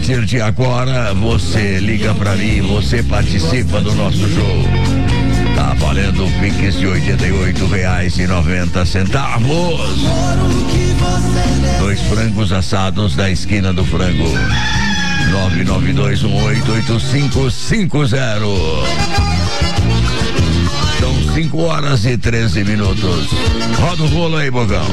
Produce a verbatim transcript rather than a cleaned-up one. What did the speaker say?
partir de agora, você liga pra mim, você participa do nosso show. Tá valendo o Pix de oitenta e oito reais e noventa centavos. Dois frangos assados da esquina do frango. nove nove dois um oito oito cinco cinco zero. São cinco horas e treze minutos. Roda o rolo aí, Bogão.